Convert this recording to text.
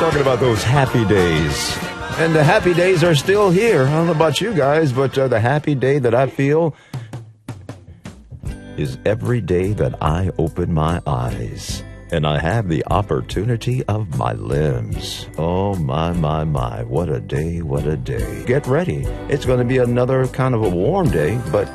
Talking about those happy days. And the happy days are still here. I don't know about you guys, but the happy day that I feel is every day that I open my eyes and I have the opportunity of my limbs. Oh, my, what a day, what a day. Get ready. It's going to be another kind of a warm day, but